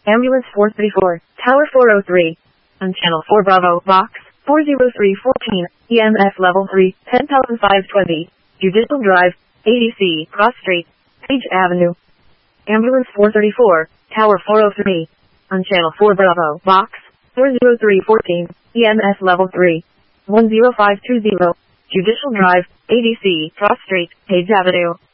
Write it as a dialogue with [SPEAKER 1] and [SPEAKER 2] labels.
[SPEAKER 1] Ambulance 434, Tower 403. On Channel 4 Bravo, Box 40314, EMS Level 3, 10,520. Judicial Drive, ADC, Cross Street, Page Avenue. Ambulance 434, Tower 403. On Channel 4 Bravo, Box 40314, EMS Level 3, 10520. Judicial Drive, ADC, Cross Street, Page Avenue.